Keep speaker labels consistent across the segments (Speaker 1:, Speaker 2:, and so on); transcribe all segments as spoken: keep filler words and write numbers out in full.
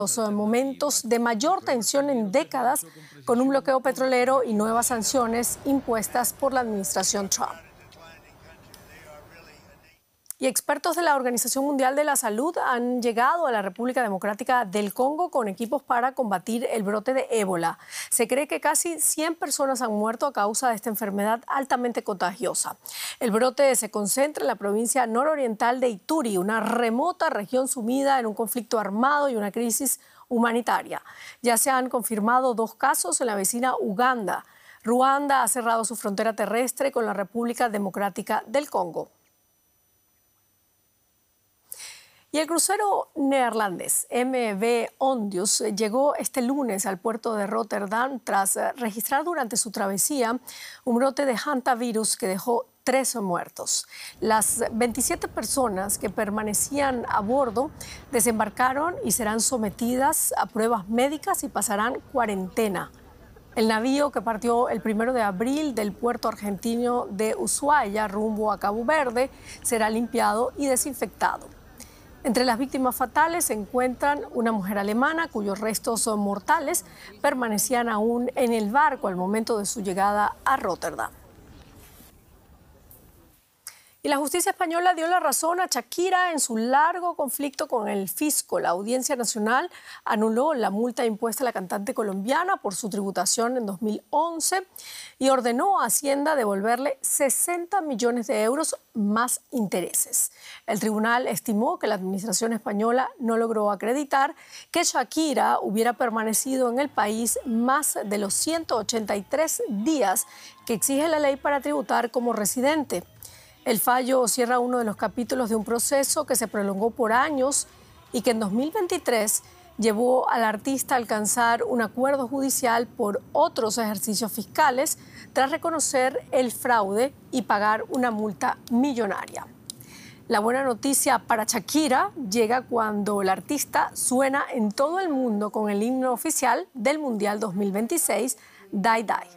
Speaker 1: Los eh, momentos de mayor tensión en décadas, con un bloqueo petrolero y nuevas sanciones impuestas por la administración Trump. Y expertos de la Organización Mundial de la Salud han llegado a la República Democrática del Congo con equipos para combatir el brote de ébola. Se cree que casi cien personas han muerto a causa de esta enfermedad altamente contagiosa. El brote se concentra en la provincia nororiental de Ituri, una remota región sumida en un conflicto armado y una crisis humanitaria. Ya se han confirmado dos casos en la vecina Uganda. Ruanda ha cerrado su frontera terrestre con la República Democrática del Congo. Y el crucero neerlandés M V Ondius llegó este lunes al puerto de Rotterdam tras registrar durante su travesía un brote de hantavirus que dejó tres muertos. Las veintisiete personas que permanecían a bordo desembarcaron y serán sometidas a pruebas médicas y pasarán cuarentena. El navío, que partió el primero de abril del puerto argentino de Ushuaia rumbo a Cabo Verde, será limpiado y desinfectado. Entre las víctimas fatales se encuentran una mujer alemana cuyos restos mortales permanecían aún en el barco al momento de su llegada a Rotterdam. Y la justicia española dio la razón a Shakira en su largo conflicto con el fisco. La Audiencia Nacional anuló la multa impuesta a la cantante colombiana por su tributación en dos mil once y ordenó a Hacienda devolverle sesenta millones de euros más intereses. El tribunal estimó que la administración española no logró acreditar que Shakira hubiera permanecido en el país más de los ciento ochenta y tres días que exige la ley para tributar como residente. El fallo cierra uno de los capítulos de un proceso que se prolongó por años y que en dos mil veintitrés llevó al artista a alcanzar un acuerdo judicial por otros ejercicios fiscales tras reconocer el fraude y pagar una multa millonaria. La buena noticia para Shakira llega cuando el artista suena en todo el mundo con el himno oficial del Mundial dos mil veintiséis, Die Die.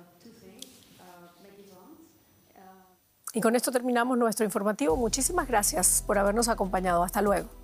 Speaker 1: Y con esto terminamos nuestro informativo. Muchísimas gracias por habernos acompañado. Hasta luego.